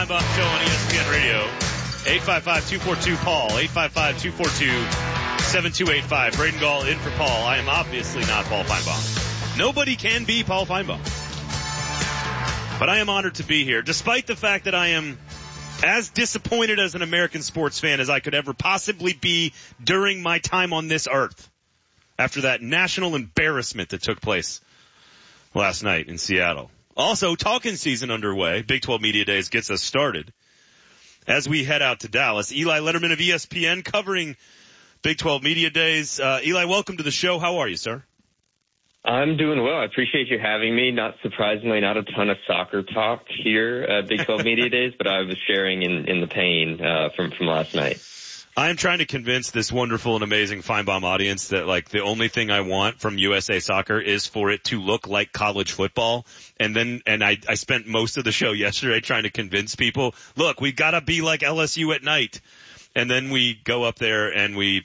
Feinbaum Show on ESPN Radio. 855-242-PAUL. 855-242-7285. Braden Gall in for Paul. I am obviously not Paul Feinbaum. Nobody can be Paul Feinbaum. But I am honored to be here, despite the fact that I am as disappointed as an American sports fan as I could ever possibly be during my time on this earth after that national embarrassment that took place last night in Seattle. Also, talking season underway. Big 12 Media Days gets us started. As we head out to Dallas, Eli Letterman of ESPN covering Big 12 Media Days. Eli, welcome to the show. How are you, sir? I'm doing well. I appreciate you having me. Not surprisingly, not a ton of soccer talk here at Big 12 Media Days, but I was sharing in the pain from last night. I'm trying to convince this wonderful and amazing Feinbaum audience that, like, the only thing I want from USA Soccer is for it to look like college football. And I spent most of the show yesterday trying to convince people, look, we gotta be like LSU at night. And then we go up there and we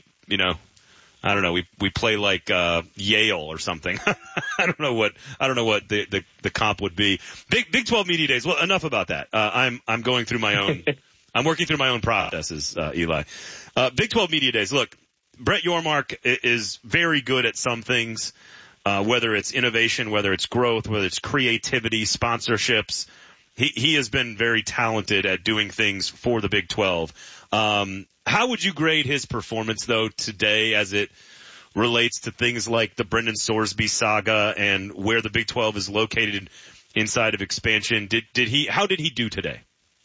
play like Yale or something. I don't know what the comp would be. Big 12 Media Days. Well, enough about that. I'm going through my own I'm working through my own processes, Eli. Big 12 Media Days. Look, Brett Yormark is very good at some things, whether it's innovation, whether it's growth, whether it's creativity, sponsorships. He has been very talented at doing things for the Big 12. How would you grade his performance, though, today as it relates to things like the Brendan Sorsby saga and where the Big 12 is located inside of expansion? How did he do today?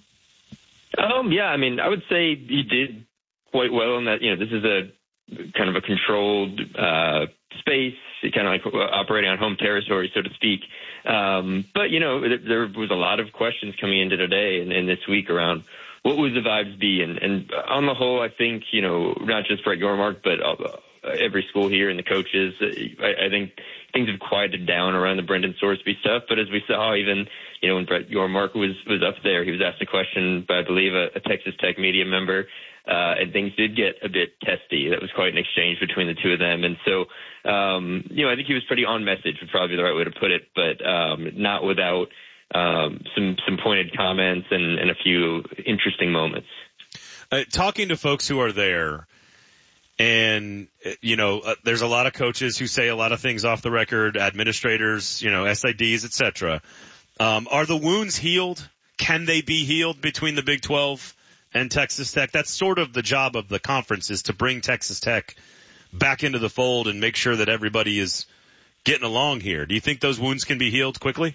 Yeah, I mean, I would say he did quite well in that, this is a kind of a controlled space, kind of like operating on home territory, so to speak. But, there was a lot of questions coming into today and this week around what would the vibes be. And on the whole, I think, not just Brett Yormark, but every school here and the coaches, I think things have quieted down around the Brendan Sorsby stuff. But as we saw, even, when Brett Yormark was up there, he was asked a question by, I believe, a Texas Tech media member, and things did get a bit testy. That was quite an exchange between the two of them. And so, I think he was pretty on message, would probably be the right way to put it, but not without some pointed comments and a few interesting moments. Talking to folks who are there, and, there's a lot of coaches who say a lot of things off the record, administrators, SIDs, et cetera. Are the wounds healed? Can they be healed between the Big 12 and Texas Tech? That's sort of the job of the conference, is to bring Texas Tech back into the fold and make sure that everybody is getting along here. Do you think those wounds can be healed quickly?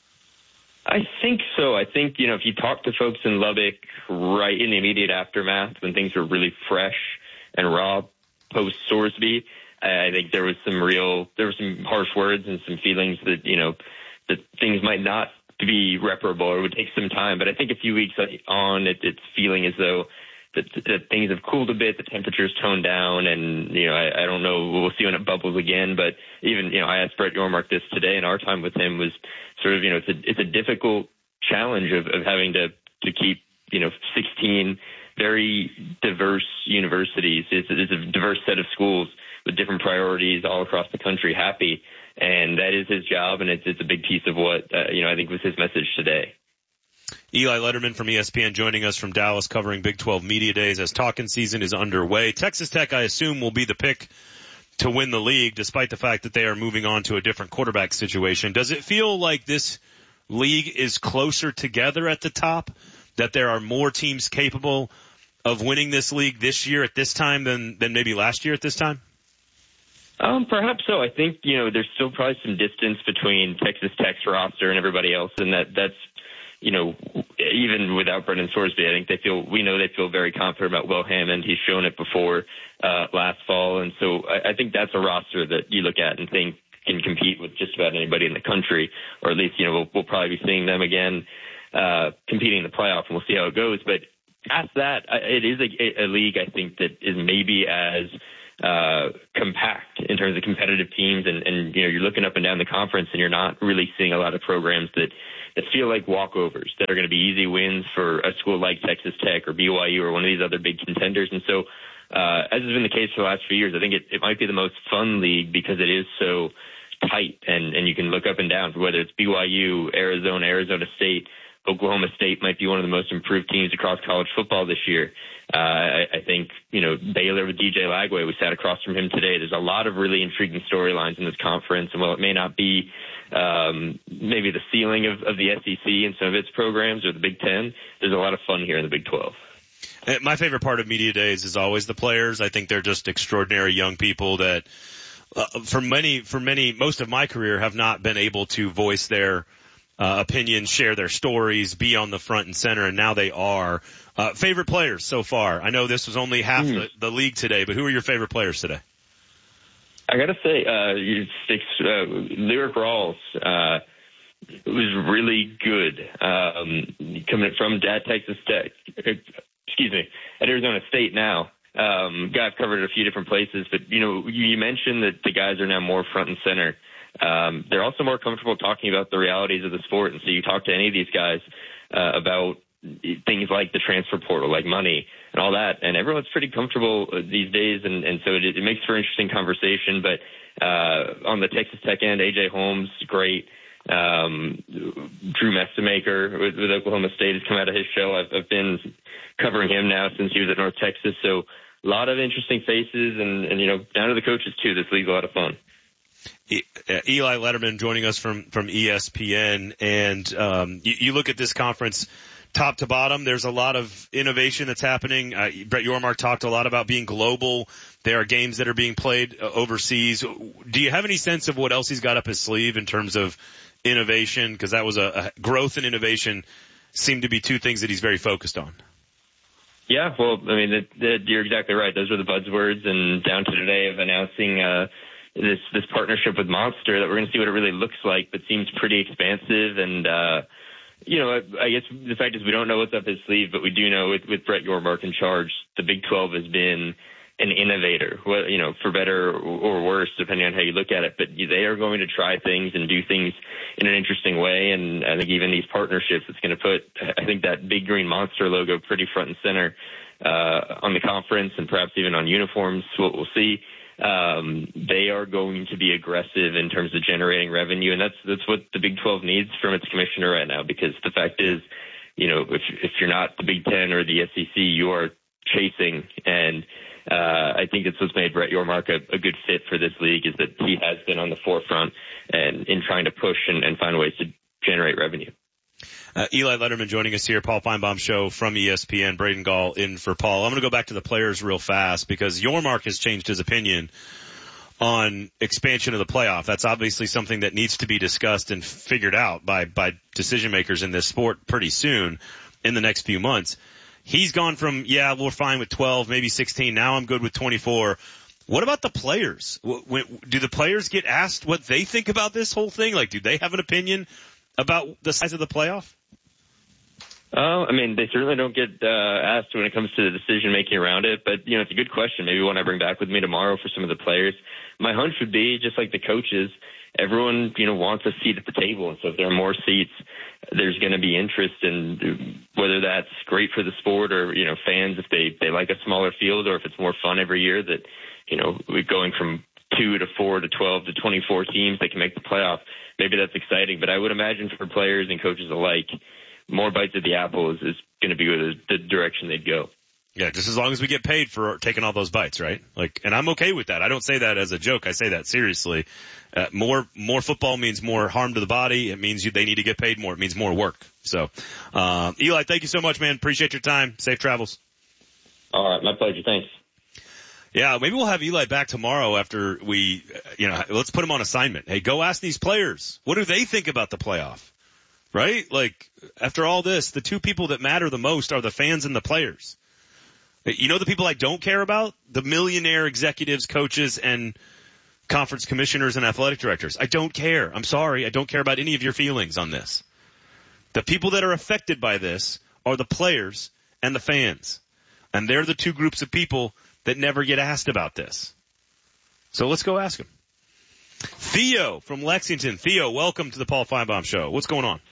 I think so. I think, if you talk to folks in Lubbock right in the immediate aftermath when things were really fresh and raw post Sorsby, I think there was some harsh words and some feelings that, that things might not be reparable or would take some time. But I think a few weeks on, it's feeling as though that things have cooled a bit, the temperature's toned down, and, I don't know, we'll see when it bubbles again. But even, I asked Brett Yormark this today, and our time with him was sort of, it's a difficult challenge of having to keep, 16 very diverse universities. It's a diverse set of schools with different priorities all across the country happy. And that is his job, and it's a big piece of what, I think was his message today. Eli Letterman from ESPN joining us from Dallas, covering Big 12 Media Days as talking season is underway. Texas Tech, I assume, will be the pick to win the league, despite the fact that they are moving on to a different quarterback situation. Does it feel like this league is closer together at the top, that there are more teams capable of winning this league this year at this time than maybe last year at this time? Perhaps so. I think, there's still probably some distance between Texas Tech's roster and everybody else, and that's, even without Brendan Sorsby, I think we know they feel very confident about Will Hammond. He's shown it before last fall, and so I think that's a roster that you look at and think can compete with just about anybody in the country, or at least, we'll probably be seeing them again competing in the playoff, and we'll see how it goes. But past that, it is a league, I think, that is maybe as compact in terms of competitive teams, and you're looking up and down the conference, and you're not really seeing a lot of programs that feel like walkovers, that are going to be easy wins for a school like Texas Tech or BYU or one of these other big contenders. And so, as has been the case for the last few years, I think it might be the most fun league because it is so tight, and you can look up and down, whether it's BYU, Arizona State, Oklahoma State might be one of the most improved teams across college football this year. I think, Baylor with DJ Lagway, we sat across from him today. There's a lot of really intriguing storylines in this conference, and while it may not be maybe the ceiling of the SEC and some of its programs or the Big Ten, there's a lot of fun here in the Big 12. My favorite part of media days is always the players. I think they're just extraordinary young people that, for most of my career have not been able to voice their opinions, share their stories, be on the front and center, and now they are. Favorite players so far? I know this was only half the league today, but who are your favorite players today? I gotta say, Lyric Rawls was really good. Coming from Texas Tech, at Arizona State now. Guy I've covered at a few different places, but you mentioned that the guys are now more front and center. They're also more comfortable talking about the realities of the sport, and so you talk to any of these guys about things like the transfer portal, like money and all that, and everyone's pretty comfortable these days, and so it makes for interesting conversation. But on the Texas Tech end, A.J. Holmes, great. Drew Mestemaker with Oklahoma State has come out of his show. I've been covering him now since he was at North Texas, so a lot of interesting faces, and down to the coaches too. This league's a lot of fun. Eli Letterman joining us from ESPN, and you look at this conference top to bottom. There's a lot of innovation that's happening. Brett Yormark talked a lot about being global. There are games that are being played overseas. Do you have any sense of what else he's got up his sleeve in terms of innovation? Because that was a growth and innovation seem to be two things that he's very focused on. Yeah, well, I mean, you're exactly right. Those are the buzzwords, and down to today of announcing this partnership with Monster that we're going to see what it really looks like, but seems pretty expansive. And I guess the fact is we don't know what's up his sleeve, but we do know with Brett Yormark in charge, the Big 12 has been an innovator, for better or worse, depending on how you look at it. But they are going to try things and do things in an interesting way. And I think even these partnerships, it's going to put, I think, that big green Monster logo pretty front and center on the conference and perhaps even on uniforms. We'll see. They are going to be aggressive in terms of generating revenue, and that's what the Big 12 needs from its commissioner right now. Because the fact is, if you're not the Big 10 or the SEC, you are chasing. And I think that's what's made Brett Yormark a good fit for this league, is that he has been on the forefront and in trying to push and find ways to generate revenue. Eli Letterman joining us here, Paul Feinbaum Show from ESPN, Braden Gall in for Paul. I'm going to go back to the players real fast because Yormark has changed his opinion on expansion of the playoff. That's obviously something that needs to be discussed and figured out by decision makers in this sport pretty soon in the next few months. He's gone from, we're fine with 12, maybe 16. Now I'm good with 24. What about the players? Do the players get asked what they think about this whole thing? Like, do they have an opinion about the size of the playoff? I mean, they certainly don't get asked when it comes to the decision-making around it. But, it's a good question. Maybe one I bring back with me tomorrow for some of the players. My hunch would be, just like the coaches, everyone, wants a seat at the table. And so if there are more seats, there's going to be interest in whether that's great for the sport or, fans, if they like a smaller field, or if it's more fun every year that, we're going from 2 to 4 to 12 to 24 teams that can make the playoff. Maybe that's exciting. But I would imagine for players and coaches alike, more bites at the apple is going to be the direction they'd go. Yeah, just as long as we get paid for taking all those bites, right? And I'm okay with that. I don't say that as a joke. I say that seriously. More football means more harm to the body. It means they need to get paid more. It means more work. So, Eli, thank you so much, man. Appreciate your time. Safe travels. All right. My pleasure. Thanks. Yeah, maybe we'll have Eli back tomorrow after we, let's put him on assignment. Hey, go ask these players. What do they think about the playoff? Right? After all this, the two people that matter the most are the fans and the players. The people I don't care about? The millionaire executives, coaches, and conference commissioners and athletic directors. I don't care. I'm sorry. I don't care about any of your feelings on this. The people that are affected by this are the players and the fans. And they're the two groups of people that never get asked about this. So let's go ask them. Theo from Lexington. Theo, welcome to the Paul Feinbaum Show. What's going on?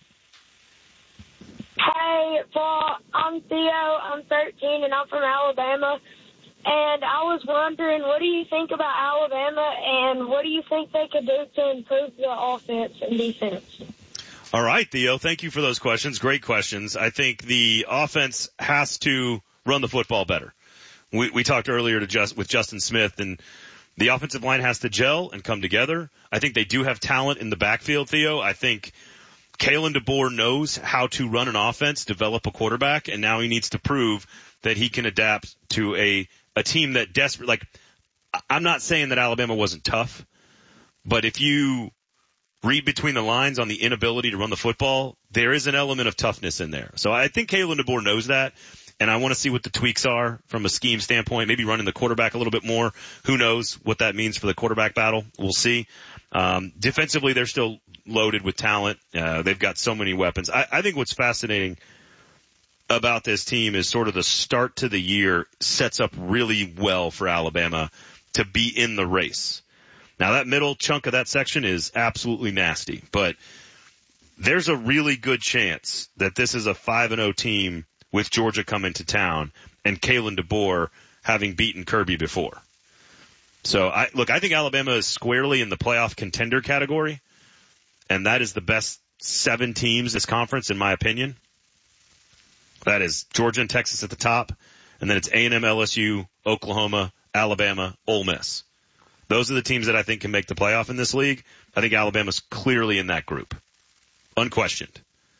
Hey, Paul, I'm Theo. I'm 13, and I'm from Alabama. And I was wondering, what do you think about Alabama, and what do you think they could do to improve the offense and defense? All right, Theo, thank you for those questions. Great questions. I think the offense has to run the football better. We talked earlier with Justin Smith, and the offensive line has to gel and come together. I think they do have talent in the backfield, Theo. I think Kalen DeBoer knows how to run an offense, develop a quarterback, and now he needs to prove that he can adapt to a team that I'm not saying that Alabama wasn't tough, but if you read between the lines on the inability to run the football, there is an element of toughness in there. So I think Kalen DeBoer knows that, and I want to see what the tweaks are from a scheme standpoint, maybe running the quarterback a little bit more. Who knows what that means for the quarterback battle? We'll see. Defensively, they're still loaded with talent. They've got so many weapons. I think what's fascinating about this team is sort of the start to the year sets up really well for Alabama to be in the race. Now, that middle chunk of that section is absolutely nasty, but there's a really good chance that this is a 5-0 team with Georgia coming to town and Kalen DeBoer having beaten Kirby before. So, I think Alabama is squarely in the playoff contender category, and that is the best 7 teams this conference, in my opinion. That is Georgia and Texas at the top, and then it's A&M, LSU, Oklahoma, Alabama, Ole Miss. Those are the teams that I think can make the playoff in this league. I think Alabama's clearly in that group. Unquestioned.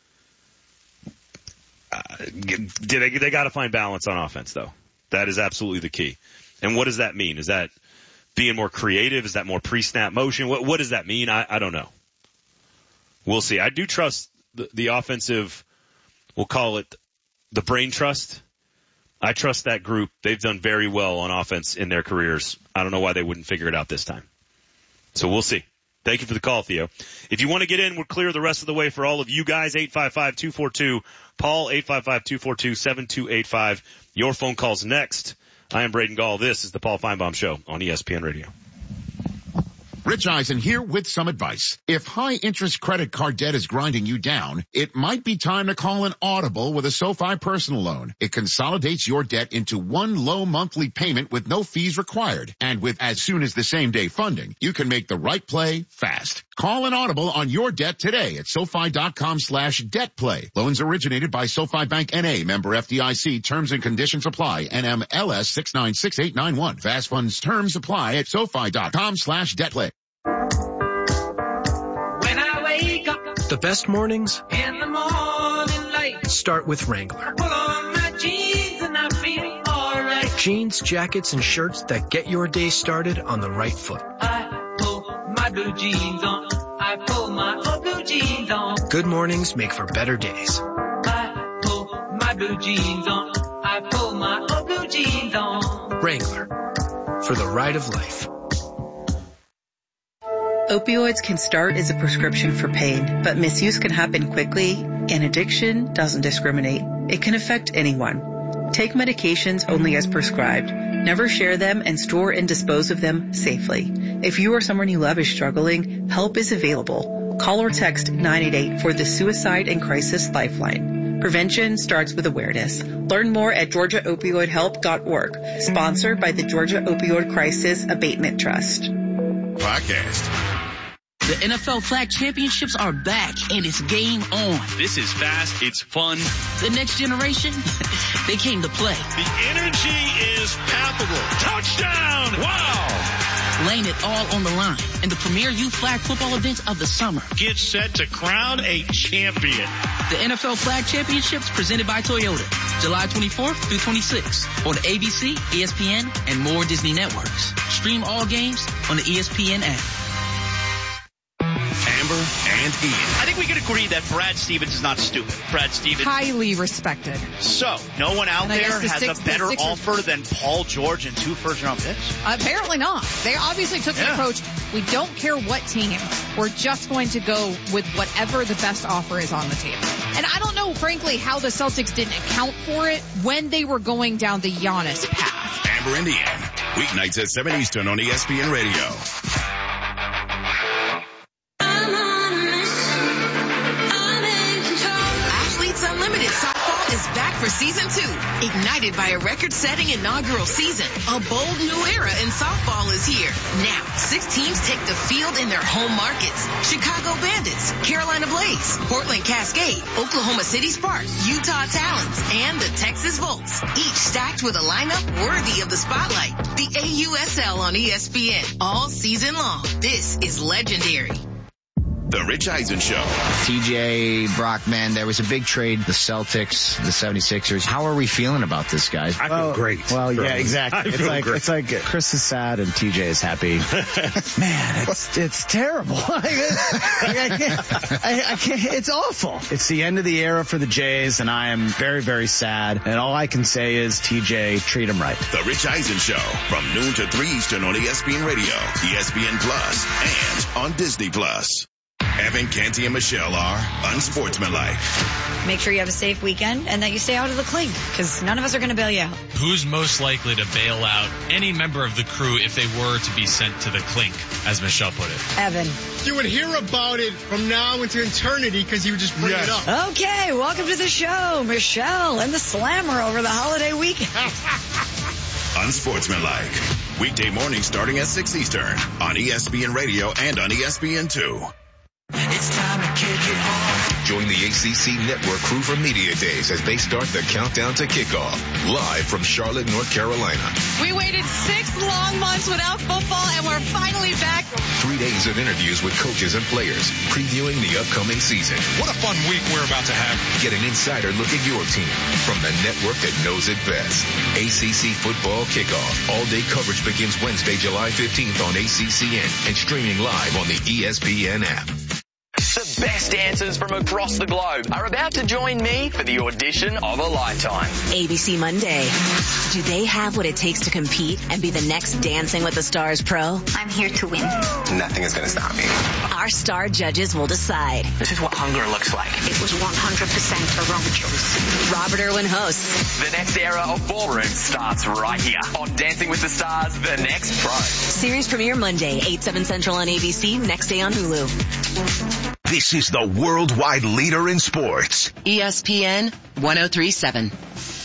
They got to find balance on offense, though. That is absolutely the key. And what does that mean? Is that being more creative? Is that more pre-snap motion? What does that mean? I don't know. We'll see. I do trust the offensive, we'll call it the brain trust. I trust that group. They've done very well on offense in their careers. I don't know why they wouldn't figure it out this time. So we'll see. Thank you for the call, Theo. If you want to get in, we're clear the rest of the way for all of you guys. 855-242-PAUL, 855-242-7285. Your phone calls next. I am Braden Gall. This is the Paul Feinbaum Show on ESPN Radio. Rich Eisen here with some advice. If high-interest credit card debt is grinding you down, it might be time to call an audible with a SoFi personal loan. It consolidates your debt into one low monthly payment with no fees required. And with as soon as the same-day funding, you can make the right play fast. Call an audible on your debt today at SoFi.com/debtplay. Loans originated by SoFi Bank N.A., member FDIC. Terms and conditions apply. NMLS 696891. Fast funds terms apply at SoFi.com/debtplay. The best mornings in the morning light start with Wrangler. Pull on my jeans and I feel alright. Jeans, jackets, and shirts that get your day started on the right foot. I pull my blue jeans on. I pull my old blue jeans on. Good mornings make for better days. I pull my blue jeans on. I pull my old blue jeans on. Wrangler, for the ride of life. Opioids can start as a prescription for pain, but misuse can happen quickly, and addiction doesn't discriminate. It can affect anyone. Take medications only as prescribed. Never share them and store and dispose of them safely. If you or someone you love is struggling, help is available. Call or text 988 for the Suicide and Crisis Lifeline. Prevention starts with awareness. Learn more at GeorgiaOpioidHelp.org. Sponsored by the Georgia Opioid Crisis Abatement Trust. Podcast. The NFL Flag Championships are back, and it's game on. This is fast. It's fun. The next generation, they came to play. The energy is palpable. Touchdown! Wow! Laying it all on the line in the premier youth flag football event of the summer. Get set to crown a champion. The NFL Flag Championships presented by Toyota. July 24th through 26th on ABC, ESPN, and more Disney networks. Stream all games on the ESPN app. Amber and Ian. I think we can agree that Brad Stevens is not stupid. Brad Stevens. Highly respected. So, no one out there has a better offer than Paul George and 2 first-round picks? Apparently not. They obviously took the approach, we don't care what team. We're just going to go with whatever the best offer is on the table. And I don't know, frankly, how the Celtics didn't account for it when they were going down the Giannis path. Amber and Ian. Weeknights at 7 Eastern on ESPN Radio. Athletes Unlimited Softball is back for season Division II. Ignited by a record-setting inaugural season, a bold new era in softball is here. Now, 6 teams take the field in their home markets. Chicago Bandits, Carolina Blaze, Portland Cascade, Oklahoma City Sparks, Utah Talons, and the Texas Volts. Each stacked with a lineup worthy of the spotlight. The AUSL on ESPN all season long. This is legendary. The Rich Eisen Show. TJ, Brock, man, there was a big trade. The Celtics, the 76ers. How are we feeling about this, guys? I feel great. Well, yeah, exactly. It's like Chris is sad and TJ is happy. Man, it's terrible. I can't. It's awful. It's the end of the era for the Jays, and I am very, very sad. And all I can say is, TJ, treat him right. The Rich Eisen Show from noon to 3 Eastern on ESPN Radio, ESPN Plus, and on Disney Plus. Evan, Canty, and Michelle are unsportsmanlike. Make sure you have a safe weekend and that you stay out of the clink, because none of us are going to bail you out. Who's most likely to bail out any member of the crew if they were to be sent to the clink, as Michelle put it? Evan. You would hear about it from now into eternity because you would just bring it up. Okay, welcome to the show, Michelle and the Slammer over the holiday weekend. Unsportsmanlike. Weekday mornings starting at 6 Eastern on ESPN Radio and on ESPN2. It's time to kick it off. Join the ACC Network crew for Media Days as they start the countdown to kickoff. Live from Charlotte, North Carolina. We waited 6 long months without football, and we're finally back. 3 days of interviews with coaches and players, previewing the upcoming season. What a fun week we're about to have. Get an insider look at your team from the network that knows it best. ACC Football Kickoff. All-day coverage begins Wednesday, July 15th on ACCN and streaming live on the ESPN app. The best dancers from across the globe are about to join me for the audition of a lifetime. ABC Monday. Do they have what it takes to compete and be the next Dancing with the Stars pro? I'm here to win. Nothing is going to stop me. Our star judges will decide. This is what hunger looks like. It was 100% a wrong choice. Robert Irwin hosts. The next era of ballroom starts right here on Dancing with the Stars, The Next Pro. Series premiere Monday, 8/7 Central on ABC, next day on Hulu. This is the worldwide leader in sports. ESPN 1037.